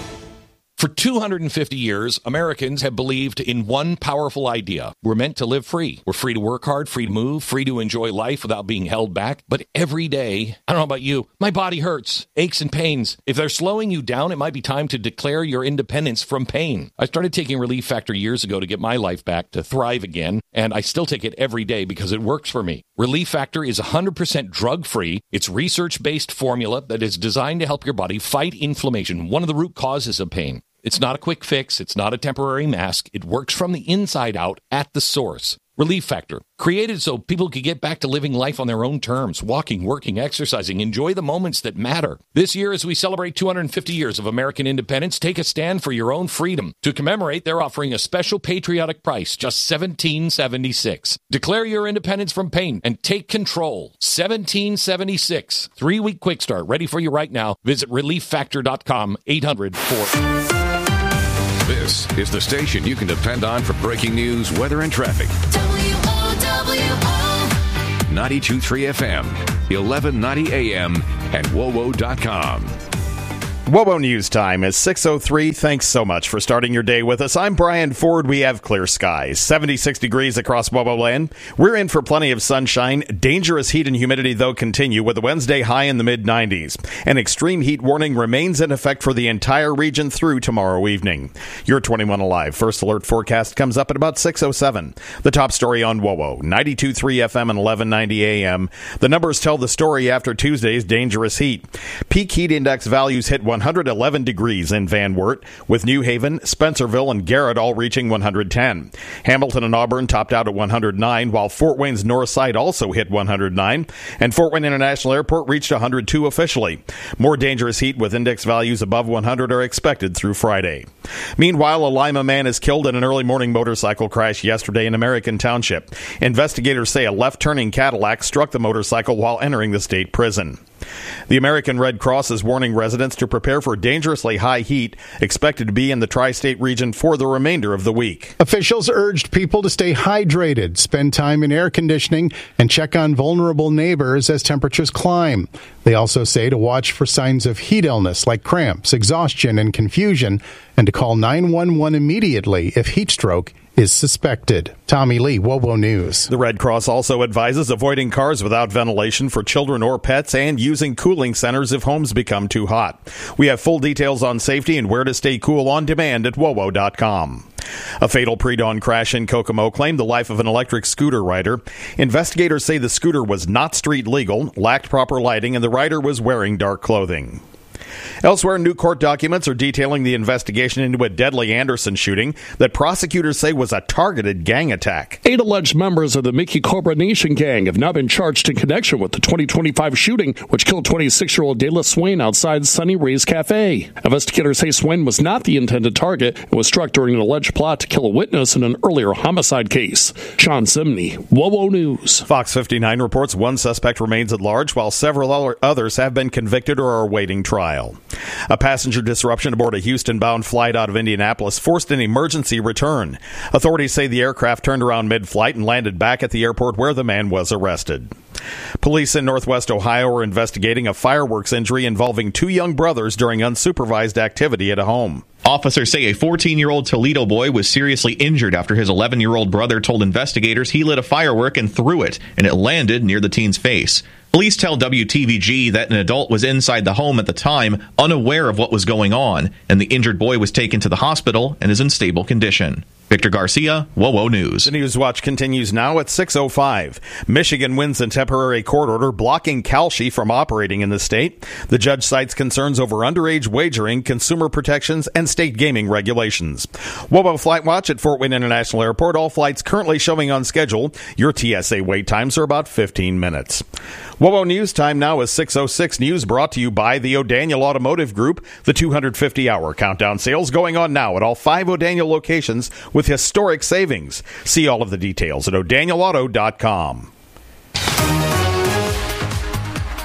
For two hundred fifty years, Americans have believed in one powerful idea. We're meant to live free. We're free to work hard, free to move, free to enjoy life without being held back. But every day, I don't know about you, my body hurts, aches and pains. If they're slowing you down, it might be time to declare your independence from pain. I started taking Relief Factor years ago to get my life back, to thrive again, and I still take it every day because it works for me. Relief Factor is one hundred percent drug-free. It's research-based formula that is designed to help your body fight inflammation, one of the root causes of pain. It's not a quick fix. It's not a temporary mask. It works from the inside out at the source. Relief Factor, created so people could get back to living life on their own terms, walking, working, exercising, enjoy the moments that matter. This year, as we celebrate two hundred fifty years of American independence, take a stand for your own freedom. To commemorate, they're offering a special patriotic price, just seventeen seventy-six. Declare your independence from pain and take control. seventeen seventy-six. Three-week quick start, ready for you right now. Visit relief factor dot com, eight hundred four. This is the station you can depend on for breaking news, weather, and traffic. W O W O ninety-two point three F M, eleven ninety A M, and W O W O dot com. W O W O News Time is six oh three. Thanks so much for starting your day with us. I'm Brian Ford. We have clear skies, seventy-six degrees across W O W O land. We're in for plenty of sunshine. Dangerous heat and humidity, though, continue with a Wednesday high in the mid nineties. An extreme heat warning remains in effect for the entire region through tomorrow evening. Your twenty-one Alive First Alert forecast comes up at about six oh seven. The top story on W O W O, ninety-two point three F M and eleven ninety A M. The numbers tell the story after Tuesday's dangerous heat. Peak heat index values hit one hundred eleven degrees in Van Wert, with New Haven, Spencerville, and Garrett all reaching one hundred ten. Hamilton and Auburn topped out at one hundred nine, while Fort Wayne's north side also hit one hundred nine, and Fort Wayne International Airport reached one hundred two officially. More dangerous heat with index values above one hundred are expected through Friday. Meanwhile, a Lima man is killed in an early morning motorcycle crash yesterday in American Township. Investigators say a left-turning Cadillac struck the motorcycle while entering the state prison. The American Red Cross is warning residents to prepare for dangerously high heat expected to be in the tri-state region for the remainder of the week. Officials urged people to stay hydrated, spend time in air conditioning, and check on vulnerable neighbors as temperatures climb. They also say to watch for signs of heat illness like cramps, exhaustion, and confusion, and to call nine one one immediately if heat stroke is suspected. Tommy Lee, W O W O News. The Red Cross also advises avoiding cars without ventilation for children or pets and using cooling centers if homes become too hot. We have full details on safety and where to stay cool on demand at W O W O dot com. A fatal pre-dawn crash in Kokomo claimed the life of an electric scooter rider. Investigators say the scooter was not street legal, lacked proper lighting, and the rider was wearing dark clothing. Elsewhere, new court documents are detailing the investigation into a deadly Anderson shooting that prosecutors say was a targeted gang attack. Eight alleged members of the Mickey Cobra Nation gang have now been charged in connection with the twenty twenty-five shooting, which killed twenty-six-year-old De La Swain outside Sunny Ray's Cafe. Investigators say Swain was not the intended target and was struck during an alleged plot to kill a witness in an earlier homicide case. Sean Simney, W O W O News. Fox fifty-nine reports one suspect remains at large, while several others have been convicted or are awaiting trial. A passenger disruption aboard a Houston-bound flight out of Indianapolis forced an emergency return. Authorities say the aircraft turned around mid-flight and landed back at the airport where the man was arrested. Police in Northwest Ohio are investigating a fireworks injury involving two young brothers during unsupervised activity at a home. Officers say a fourteen-year-old Toledo boy was seriously injured after his eleven-year-old brother told investigators he lit a firework and threw it, and it landed near the teen's face. Police tell W T V G that an adult was inside the home at the time, unaware of what was going on, and the injured boy was taken to the hospital and is in stable condition. Victor Garcia, W O W O News. The News Watch continues now at six oh five. Michigan wins a temporary court order blocking Kalshi from operating in the state. The judge cites concerns over underage wagering, consumer protections, and state gaming regulations. W O W O Flight Watch at Fort Wayne International Airport. All flights currently showing on schedule. Your T S A wait times are about fifteen minutes. W O W O News time now is six oh six. News brought to you by the O'Daniel Automotive Group. The two hundred fifty hour countdown sales going on now at all five O'Daniel locations with historic savings. See all of the details at o'daniel auto dot com.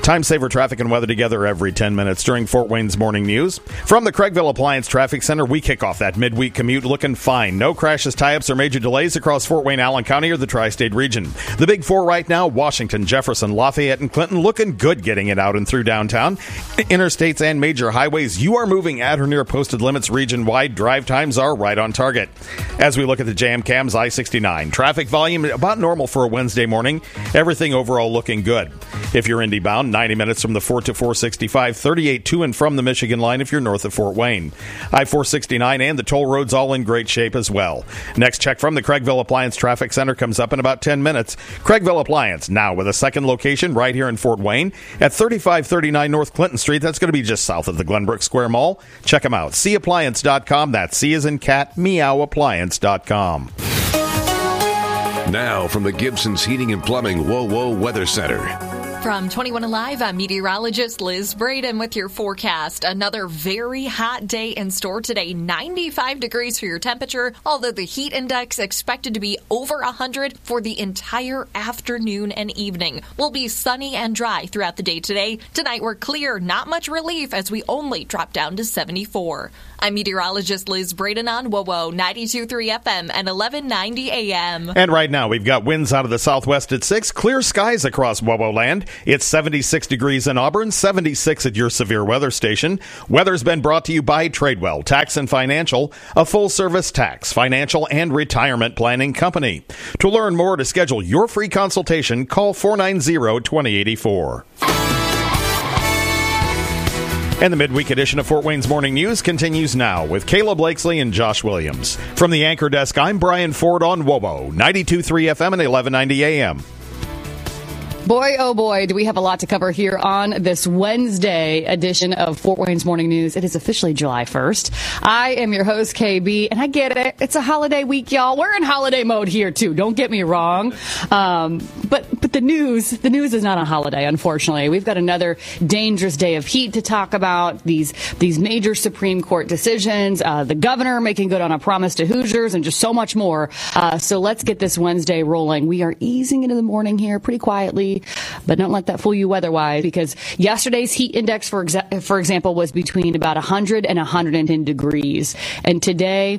Time saver traffic and weather together every ten minutes during Fort Wayne's Morning News. From the Craigville Appliance Traffic Center, we kick off that midweek commute looking fine. No crashes, tie-ups, or major delays across Fort Wayne, Allen County, or the tri-state region. The big four right now, Washington, Jefferson, Lafayette, and Clinton, looking good getting it out and through downtown. Interstates and major highways, you are moving at or near posted limits region-wide. Drive times are right on target. As we look at the jam cams, I sixty-nine. Traffic volume about normal for a Wednesday morning. Everything overall looking good. If you're Indy bound, ninety minutes from the Fort to four sixty-five, thirty-eight to and from the Michigan line if you're north of Fort Wayne. I four sixty-nine and the toll roads all in great shape as well. Next check from the Craigville Appliance Traffic Center comes up in about ten minutes. Craigville Appliance, now with a second location right here in Fort Wayne at thirty-five thirty-nine North Clinton Street. That's going to be just south of the Glenbrook Square Mall. Check them out. see appliance dot com. That's C as in cat, meow appliance dot com. Now from the Gibson's Heating and Plumbing Whoa Whoa Weather Center. From twenty-one Alive, I'm meteorologist Liz Braden with your forecast. Another very hot day in store today. ninety-five degrees for your temperature, although the heat index expected to be over one hundred for the entire afternoon and evening. Will be sunny and dry throughout the day today. Tonight we're clear, not much relief as we only drop down to seventy-four. I'm meteorologist Liz Braden on W O W ninety-two point three F M and eleven ninety A M. And right now we've got winds out of the southwest at six, clear skies across W O W land. It's seventy-six degrees in Auburn, seventy-six at your severe weather station. Weather's been brought to you by Tradewell Tax and Financial, a full-service tax, financial, and retirement planning company. To learn more, to schedule your free consultation, call four nine zero, two zero eight four. And the midweek edition of Fort Wayne's Morning News continues now with Caleb Blakesley and Josh Williams. From the anchor desk, I'm Brian Ford on W O W ninety-two point three F M and eleven ninety A M. Boy, oh boy, do we have a lot to cover here on this Wednesday edition of Fort Wayne's Morning News. It is officially July first. I am your host, K B, and I get it. It's a holiday week, y'all. We're in holiday mode here, too. Don't get me wrong. Um, but but the news, the news is not a holiday, unfortunately. We've got another dangerous day of heat to talk about, these these major Supreme Court decisions, uh, the governor making good on a promise to Hoosiers, and just so much more. Uh, so let's get this Wednesday rolling. We are easing into the morning here pretty quietly. But don't let that fool you weather-wise, because yesterday's heat index, for exa- for example, was between about one hundred and one hundred ten degrees. And today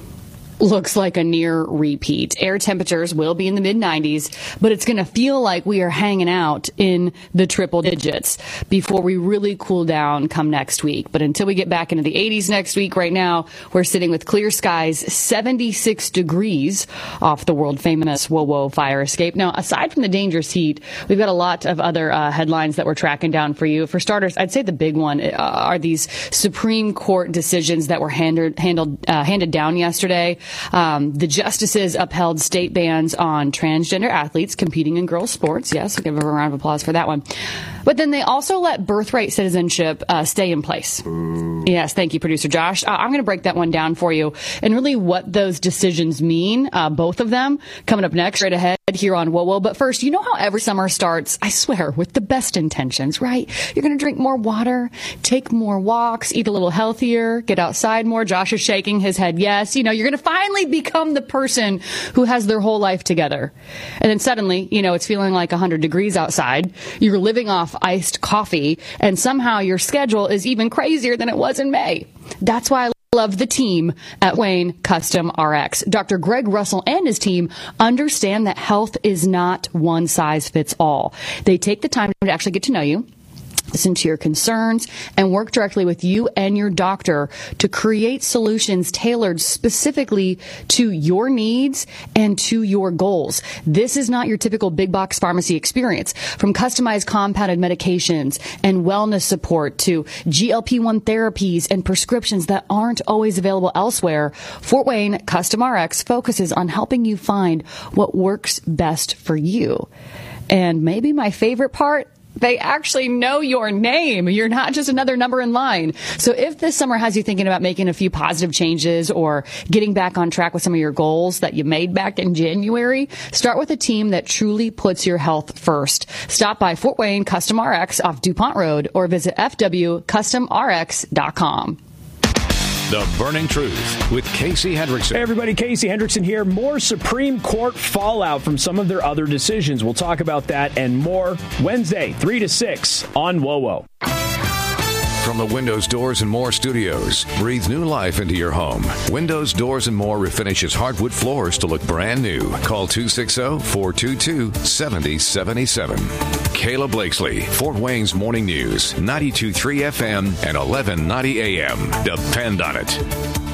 looks like a near repeat. Air temperatures will be in the mid nineties, but it's going to feel like we are hanging out in the triple digits before we really cool down come next week. But until we get back into the eighties next week, right now, we're sitting with clear skies, seventy-six degrees off the world famous W O W fire escape. Now, aside from the dangerous heat, we've got a lot of other uh, headlines that we're tracking down for you. For starters, I'd say the big one uh, are these Supreme Court decisions that were handed, handled, uh, handed down yesterday. Um, the justices upheld state bans on transgender athletes competing in girls' sports. Yes, we'll give a round of applause for that one. But then they also let birthright citizenship uh, stay in place. Ooh. Yes, thank you, Producer Josh. Uh, I'm going to break that one down for you and really what those decisions mean, uh, both of them, coming up next, right ahead here on W O W. But first, you know how every summer starts, I swear, with the best intentions, right? You're going to drink more water, take more walks, eat a little healthier, get outside more. Josh is shaking his head yes. You know, you're going to finally become the person who has their whole life together. And then suddenly, you know, it's feeling like one hundred degrees outside. You're living off iced coffee, and somehow your schedule is even crazier than it was in May. That's why I love the team at Wayne Custom R X. Doctor Greg Russell and his team understand that health is not one size fits all. They take the time to actually get to know you, listen to your concerns, and work directly with you and your doctor to create solutions tailored specifically to your needs and to your goals. This is not your typical big box pharmacy experience. From customized compounded medications and wellness support to G L P one therapies and prescriptions that aren't always available elsewhere, Fort Wayne Custom R X focuses on helping you find what works best for you. And maybe my favorite part, they actually know your name. You're not just another number in line. So if this summer has you thinking about making a few positive changes or getting back on track with some of your goals that you made back in January, start with a team that truly puts your health first. Stop by Fort Wayne Custom R X off DuPont Road or visit f w custom r x dot com. The Burning Truth with Casey Hendrickson. Hey everybody, Casey Hendrickson here. More Supreme Court fallout from some of their other decisions. We'll talk about that and more Wednesday, three to six on WOWO. From the Windows, Doors, and More studios, breathe new life into your home. Windows, Doors, and More refinishes hardwood floors to look brand new. Call two six zero, four two two, seven zero seven seven. Kayla Blakesley, Fort Wayne's Morning News, ninety-two point three F M and eleven ninety A M. Depend on it.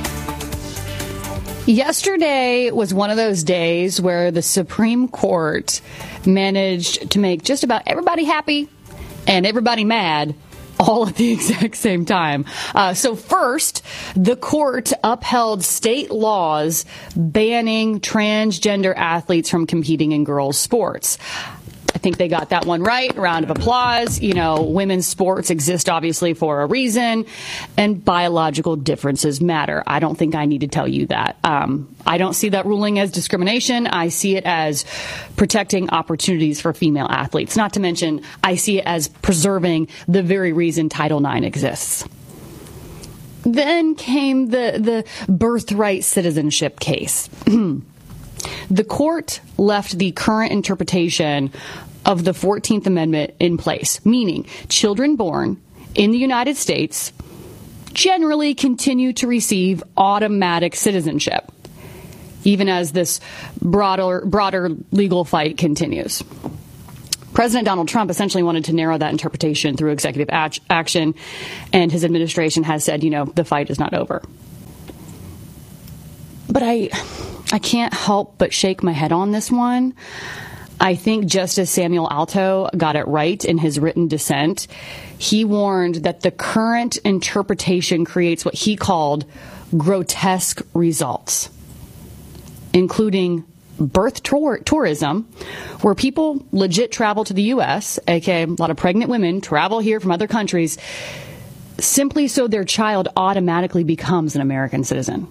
Yesterday was one of those days where the Supreme Court managed to make just about everybody happy and everybody mad all at the exact same time. Uh, so first, the court upheld state laws banning transgender athletes from competing in girls' sports. I think they got that one right. Round of applause. You know, women's sports exist obviously for a reason, and biological differences matter. I don't think I need to tell you that. Um, I don't see that ruling as discrimination. I see it as protecting opportunities for female athletes. Not to mention, I see it as preserving the very reason Title nine exists. Then came the, the birthright citizenship case. The court left the current interpretation of the fourteenth Amendment in place, meaning children born in the United States generally continue to receive automatic citizenship, even as this broader, broader legal fight continues. President Donald Trump essentially wanted to narrow that interpretation through executive act- action, and his administration has said, you know, the fight is not over. But I... I can't help but shake my head on this one. I think Justice Samuel Alito got it right in his written dissent. He warned that the current interpretation creates what he called grotesque results, including birth tour- tourism, where people legit travel to the U S, aka a lot of pregnant women travel here from other countries, simply so their child automatically becomes an American citizen.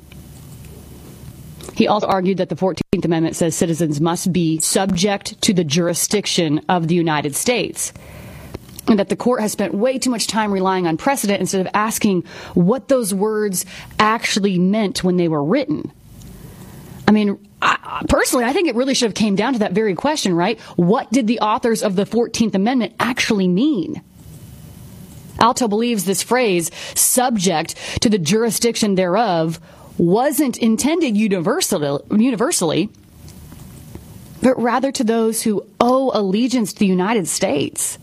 He also argued that the fourteenth Amendment says citizens must be subject to the jurisdiction of the United States, and that the court has spent way too much time relying on precedent instead of asking what those words actually meant when they were written. I mean, I, personally, I think it really should have came down to that very question, right? What did the authors of the fourteenth Amendment actually mean? Alito believes this phrase, subject to the jurisdiction thereof, wasn't intended universally, universally, but rather to those who owe allegiance to the United States.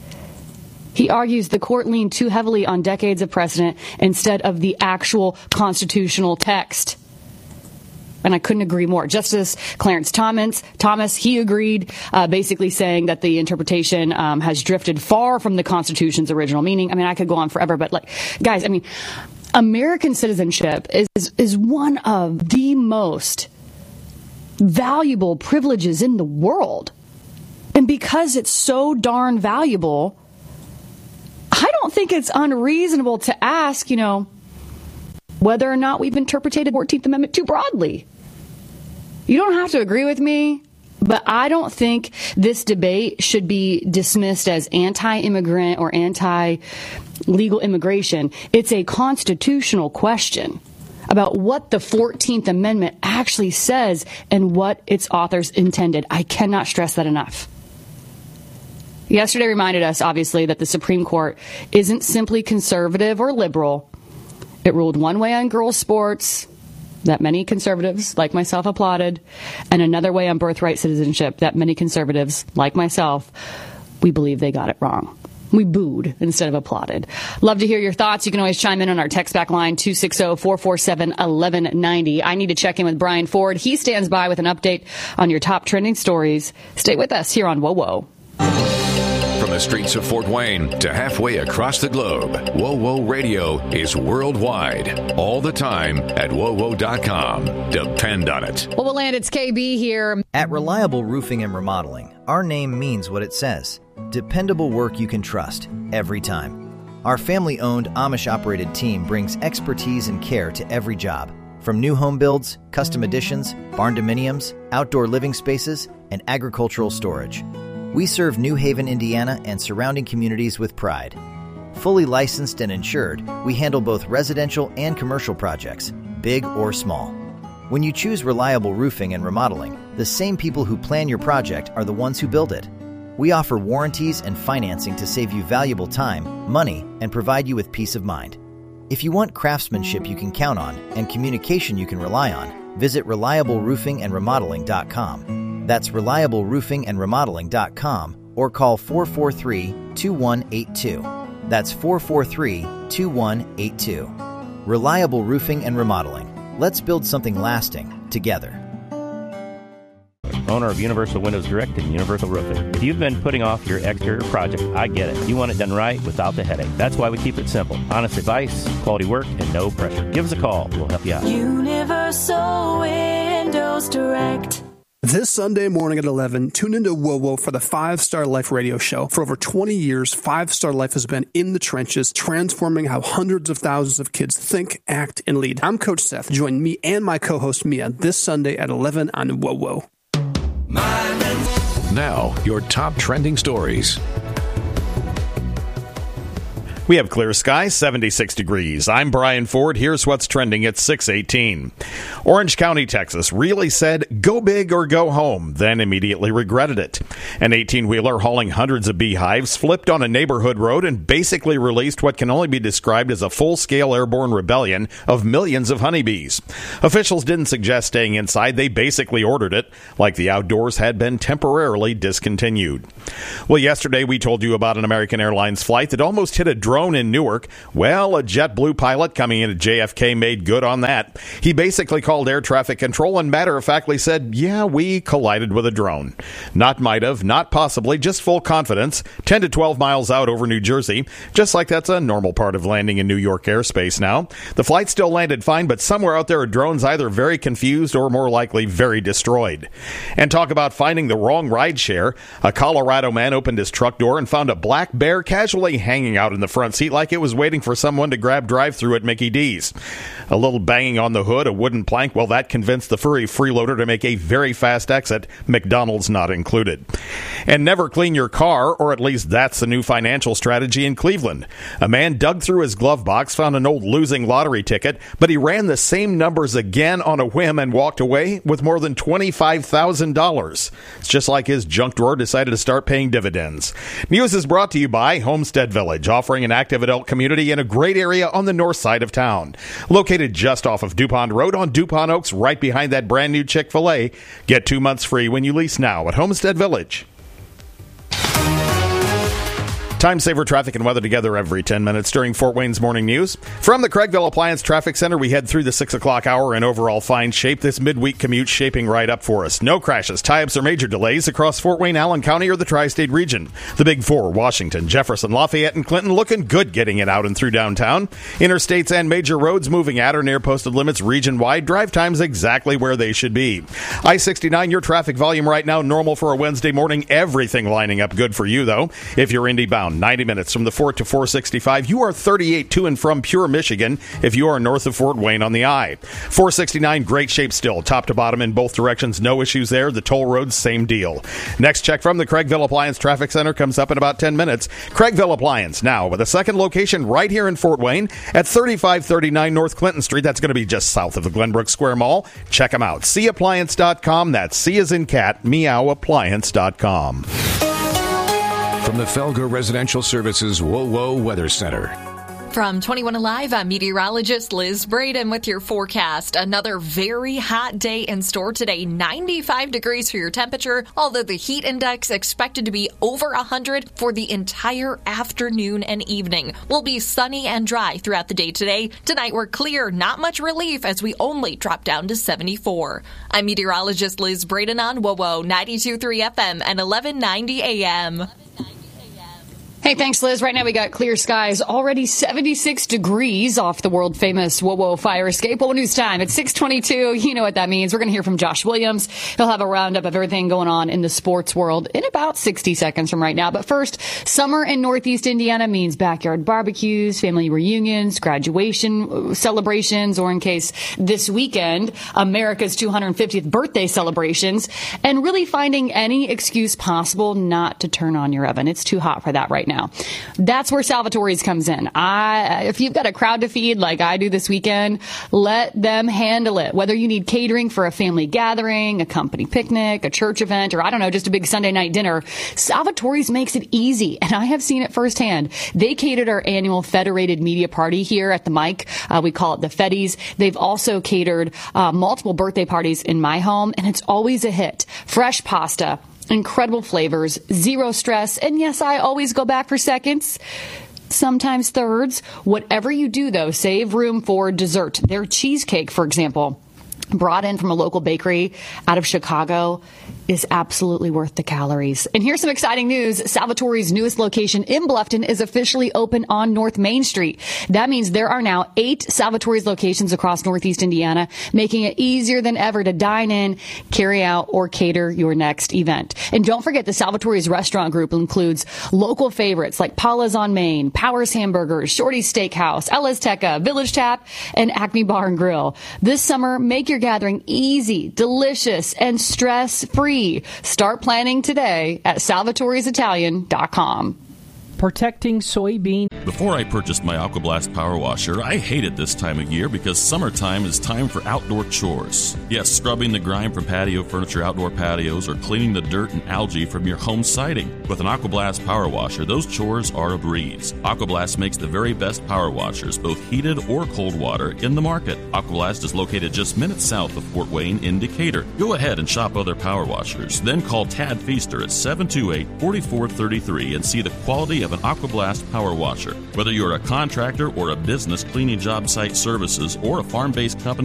He argues the court leaned too heavily on decades of precedent instead of the actual constitutional text. And I couldn't agree more. Justice Clarence Thomas, Thomas, he agreed, uh, basically saying that the interpretation um, has drifted far from the Constitution's original meaning. I mean, I could go on forever, but like, guys, I mean, American citizenship is, is one of the most valuable privileges in the world. And because it's so darn valuable, I don't think it's unreasonable to ask, you know, whether or not we've interpreted the fourteenth Amendment too broadly. You don't have to agree with me, but I don't think this debate should be dismissed as anti-immigrant or anti-legal immigration. It's a constitutional question about what the fourteenth Amendment actually says and what its authors intended. I cannot stress that enough. Yesterday reminded us, obviously, that the Supreme Court isn't simply conservative or liberal. It ruled one way on girls' sports, that many conservatives, like myself, applauded, and another way on birthright citizenship that many conservatives, like myself, we believe they got it wrong. We booed instead of applauded. Love to hear your thoughts. You can always chime in on our text back line, two six zero, four four seven, one one nine zero. I need to check in with Brian Ford. He stands by with an update on your top trending stories. Stay with us here on WOWO. From the streets of Fort Wayne to halfway across the globe, WOWO Radio is worldwide, all the time at W O W O dot com. Depend on it. Well, we'll land. It's K B here. At Reliable Roofing and Remodeling, our name means what it says. Dependable work you can trust, every time. Our family-owned, Amish-operated team brings expertise and care to every job. From new home builds, custom additions, barn-dominiums, outdoor living spaces, and agricultural storage. We serve New Haven, Indiana, and surrounding communities with pride. Fully licensed and insured, we handle both residential and commercial projects, big or small. When you choose Reliable Roofing and Remodeling, the same people who plan your project are the ones who build it. We offer warranties and financing to save you valuable time, money, and provide you with peace of mind. If you want craftsmanship you can count on and communication you can rely on, visit reliable roofing and remodeling dot com. That's reliable roofing and remodeling dot com or call four four three, two one eight two. That's four four three, two one eight two. Reliable Roofing and Remodeling. Let's build something lasting together. Owner of Universal Windows Direct and Universal Roofing. If you've been putting off your exterior project, I get it. You want it done right without the headache. That's why we keep it simple. Honest advice, quality work, and no pressure. Give us a call. We'll help you out. Universal Windows Direct. This Sunday morning at eleven, tune into WoWo for the Five Star Life radio show. For over twenty years, Five Star Life has been in the trenches, transforming how hundreds of thousands of kids think, act, and lead. I'm Coach Seth. Join me and my co-host Mia this Sunday at eleven on WoWo. Now, your top trending stories. We have clear skies, seventy-six degrees. I'm Brian Ford. Here's what's trending at six eighteen. Orange County, Texas really said, go big or go home, then immediately regretted it. An eighteen-wheeler hauling hundreds of beehives flipped on a neighborhood road and basically released what can only be described as a full-scale airborne rebellion of millions of honeybees. Officials didn't suggest staying inside. They basically ordered it, like the outdoors had been temporarily discontinued. Well, yesterday we told you about an American Airlines flight that almost hit a drone in Newark. Well, a JetBlue pilot coming in at J F K made good on that. He basically called air traffic control and matter-of-factly said, yeah, we collided with a drone. Not might have, not possibly, just full confidence, ten to twelve miles out over New Jersey, just like that's a normal part of landing in New York airspace now. The flight still landed fine, but somewhere out there are drones either very confused or more likely very destroyed. And talk about finding the wrong rideshare. A Colorado man opened his truck door and found a black bear casually hanging out in the front seat like it was waiting for someone to grab drive-thru at Mickey D's. A little banging on the hood, a wooden plank, well, that convinced the furry freeloader to make a very fast exit, McDonald's not included. And never clean your car, or at least that's the new financial strategy in Cleveland. A man dug through his glove box, found an old losing lottery ticket, but he ran the same numbers again on a whim and walked away with more than twenty-five thousand dollars. It's just like his junk drawer decided to start paying dividends. News is brought to you by Homestead Village, offering an active adult community in a great area on the north side of town. Located just off of DuPont Road on DuPont Oaks, right behind that brand new Chick-fil-A. Get two months free when you lease now at Homestead Village. Time saver traffic and weather together every ten minutes during Fort Wayne's morning news. From the Craigville Appliance Traffic Center, we head through the six o'clock hour in overall fine shape. This midweek commute shaping right up for us. No crashes, tie-ups, or major delays across Fort Wayne, Allen County, or the tri-state region. The Big Four, Washington, Jefferson, Lafayette, and Clinton looking good getting it out and through downtown. Interstates and major roads moving at or near posted limits region-wide. Drive times exactly where they should be. I sixty-nine, your traffic volume right now normal for a Wednesday morning. Everything lining up good for you, though. If you're Indy bound, ninety minutes from the Fort to four sixty-five. You are thirty-eight to and from Pure, Michigan if you are north of Fort Wayne on the I. four sixty-nine, great shape still, top to bottom in both directions. No issues there. The toll roads, same deal. Next check from the Craigville Appliance Traffic Center comes up in about ten minutes. Craigville Appliance now with a second location right here in Fort Wayne at thirty-five thirty-nine North Clinton Street. That's going to be just south of the Glenbrook Square Mall. Check them out. see appliance dot com. That's C as in cat, meow appliance dot com. From the Felger Residential Services WoWo Weather Center. From twenty-one Alive, I'm meteorologist Liz Braden with your forecast. Another very hot day in store today. ninety-five degrees for your temperature, although the heat index expected to be over one hundred for the entire afternoon and evening. We'll be sunny and dry throughout the day today. Tonight we're clear, not much relief as we only drop down to seventy-four. I'm meteorologist Liz Braden on WoWo ninety-two point three F M and eleven ninety A M. Hey, thanks, Liz. Right now we got clear skies, already seventy-six degrees off the world-famous WoWo fire escape. Well, news time. It's six twenty-two. You know what that means. We're going to hear from Josh Williams. He'll have a roundup of everything going on in the sports world in about sixty seconds from right now. But first, summer in Northeast Indiana means backyard barbecues, family reunions, graduation celebrations, or in case this weekend, America's two hundred fiftieth birthday celebrations, and really finding any excuse possible not to turn on your oven. It's too hot for that right now. now. That's where Salvatore's comes in. I, if you've got a crowd to feed like I do this weekend, let them handle it. Whether you need catering for a family gathering, a company picnic, a church event, or I don't know, just a big Sunday night dinner, Salvatore's makes it easy. And I have seen it firsthand. They catered our annual Federated Media Party here at the Mike. Uh, we call it the Feddies. They've also catered uh, multiple birthday parties in my home, and it's always a hit. Fresh pasta, incredible flavors, zero stress, and yes, I always go back for seconds, sometimes thirds. Whatever you do, though, save room for dessert. Their cheesecake, for example, brought in from a local bakery out of Chicago, is absolutely worth the calories. And here's some exciting news. Salvatore's newest location in Bluffton is officially open on North Main Street. That means there are now eight Salvatore's locations across Northeast Indiana, making it easier than ever to dine in, carry out, or cater your next event. And don't forget, the Salvatore's restaurant group includes local favorites like Paula's on Main, Powers Hamburgers, Shorty's Steakhouse, Ella's Teca, Village Tap, and Acme Bar and Grill. This summer, make your gathering easy, delicious, and stress-free. Start planning today at salvatores italian dot com. Protecting soybean. Before I purchased my Aquablast Power Washer, I hated this time of year because summertime is time for outdoor chores. Yes, scrubbing the grime from patio furniture, outdoor patios, or cleaning the dirt and algae from your home siding. With an Aquablast Power Washer, those chores are a breeze. Aquablast makes the very best power washers, both heated or cold water, in the market. Aquablast is located just minutes south of Fort Wayne in Decatur. Go ahead and shop other power washers. Then call Tad Feaster at seven two eight, four four three three and see the quality of of an Aquablast Power Washer. Whether you're a contractor or a business cleaning job site services or a farm-based company